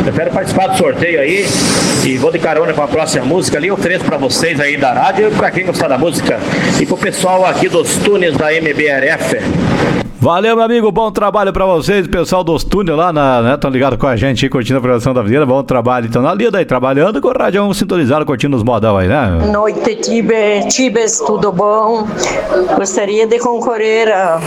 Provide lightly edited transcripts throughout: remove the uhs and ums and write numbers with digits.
Eu quero participar do sorteio aí e vou de carona com a próxima música ali. Eu ofereço pra vocês aí da rádio e pra quem gostar da música. E pro pessoal aqui dos túneis da MBRF. Valeu, meu amigo, bom trabalho pra vocês, pessoal dos túneis lá, né, estão ligados com a gente aí, curtindo a programação da Videira, bom trabalho, então na lida aí, trabalhando com o rádio sintonizado, curtindo os modão aí, né? Noite, Tibes, tudo bom? Gostaria de concorrer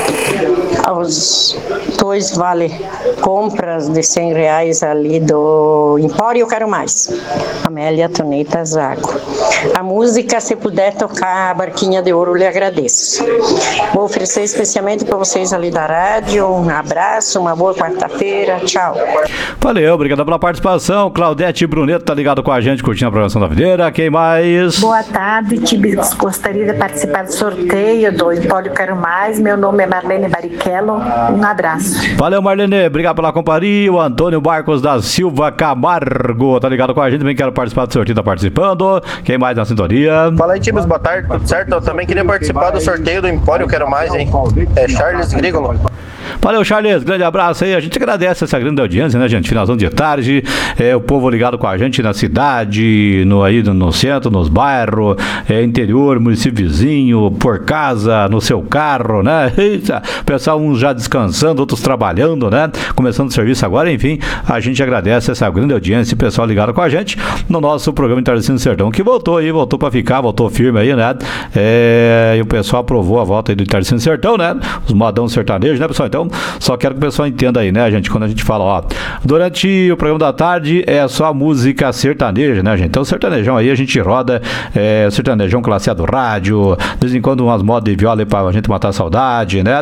aos 2 vale compras de R$100 ali do Empório Quero Mais. Amélia Toneta Zago. A música, se puder tocar a Barquinha de Ouro, lhe agradeço. Vou oferecer especialmente para vocês ali da rádio, um abraço, uma boa quarta-feira, tchau. Valeu, obrigado pela participação. Claudete Bruneto tá ligado com a gente, curtindo a programação da Videira. Quem mais? Boa tarde, Tibes. Gostaria de participar do sorteio do Empório Quero Mais. Meu nome é Marlene Barrichello. Um abraço. Valeu, Marlene. Obrigado pela companhia. O Antônio Barcos da Silva Camargo tá ligado com a gente. Também quero participar do sorteio, tá participando. Quem mais na sintonia? Fala aí, Tibes. Boa tarde, tudo certo? Eu também queria participar do sorteio do Empório Quero Mais, hein? É Charles Grigolo. Valeu, Charles, grande abraço aí, a gente agradece essa grande audiência, né, gente, finalzão de tarde, o povo ligado com a gente na cidade, no centro, nos bairros, interior, município vizinho, por casa, no seu carro, né, eita, pessoal, uns já descansando, outros trabalhando, né, começando o serviço agora, enfim, a gente agradece essa grande audiência, pessoal ligado com a gente no nosso programa Entardecer no Sertão, que voltou pra ficar, voltou firme aí, né, e o pessoal aprovou a volta aí do Entardecer no Sertão, né, os modão sertanejos, né, pessoal, então, só quero que o pessoal entenda aí, né, gente, quando a gente fala, ó, durante o programa da tarde é só música sertaneja, né, gente, então sertanejão aí a gente roda, sertanejão classe A do rádio, de vez em quando umas modas de viola aí pra gente matar a saudade, né,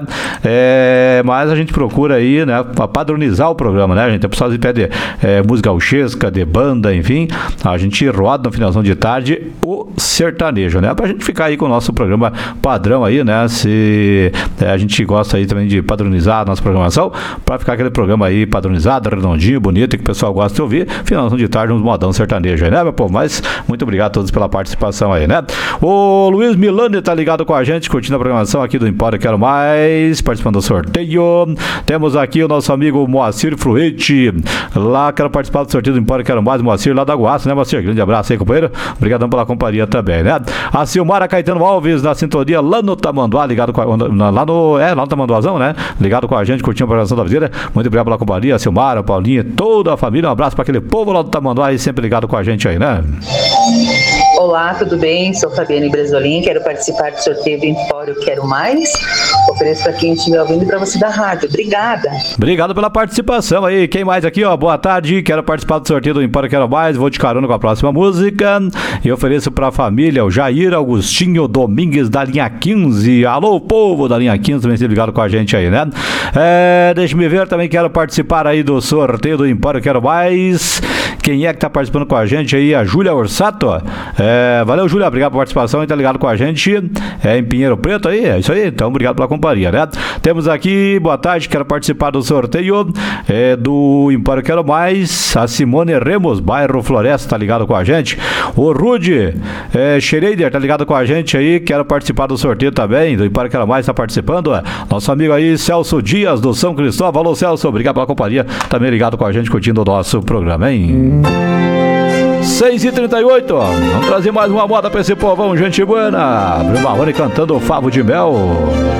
mas a gente procura aí, né, pra padronizar o programa, né, gente, o pessoal pede música gauchesca, de banda, enfim, a gente roda no finalzão de tarde o sertanejo, né, pra gente ficar aí com o nosso programa padrão aí, né, se a gente gosta aí também de padronizar a nossa programação, para ficar aquele programa aí padronizado, redondinho, bonito, que o pessoal gosta de ouvir, finalzão de tarde, uns modão sertanejo aí, né, meu povo? Mas muito obrigado a todos pela participação aí, né? O Luiz Milani tá ligado com a gente, curtindo a programação aqui do Empório Quero Mais, participando do sorteio. Temos aqui o nosso amigo Moacir Fruete, lá, quero participar do sorteio do Empório Quero Mais, Moacir lá da Guaça, né, Moacir? Grande abraço aí, companheiro. Obrigadão pela companhia também, né? A Silmara Caetano Alves, na sintonia lá no Tamanduá, ligado com lá no Tamanduazão, né? Ligado com a gente, curtindo a programação da Videira. Muito obrigado pela companhia, Silmara, Paulinha, toda a família. Um abraço para aquele povo lá do Tamanduá aí, sempre ligado com a gente aí, né? Olá, tudo bem? Sou Fabiane Bresolim, quero participar do sorteio do Empório Quero Mais. Ofereço para quem estiver ouvindo e para você da rádio. Obrigada. Obrigado pela participação aí. Quem mais aqui, ó? Boa tarde, quero participar do sorteio do Empório Quero Mais. Vou de carona com a próxima música e ofereço para a família o Jair Augustinho Domingues da linha 15. Alô, povo da linha 15, também se ligado com a gente aí, né? Deixa-me ver, também quero participar aí do sorteio do Empório Quero Mais. Quem é que tá participando com a gente aí? A Júlia Orsato. Valeu, Júlia, obrigado pela participação e tá ligado com a gente em Pinheiro Preto aí, é isso aí, então obrigado pela companhia, né? Temos aqui, boa tarde, quero participar do sorteio do Empório Quero Mais, a Simone Remos, bairro Floresta, tá ligado com a gente. O Rude Schreider tá ligado com a gente aí, quero participar do sorteio também, do Empório Quero Mais, tá participando, nosso amigo aí, Celso Dias, do São Cristóvão. Alô, Celso, obrigado pela companhia, também ligado com a gente, curtindo o nosso programa, hein? 6h38, vamos trazer mais uma moda pra esse povão, gente buena. Bruno Marrone cantando o Favo de Mel.